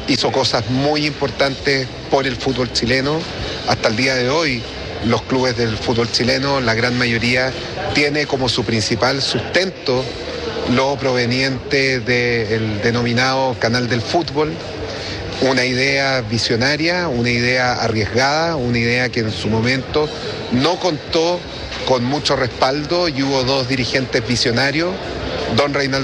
hizo cosas muy importantes por el fútbol chileno. Hasta el día de hoy, los clubes del fútbol chileno, la gran mayoría, tiene como su principal sustento lo proveniente del denominado Canal del Fútbol. Una idea visionaria, una idea arriesgada, una idea que en su momento no contó con mucho respaldo y hubo dos dirigentes visionarios, don Reinaldo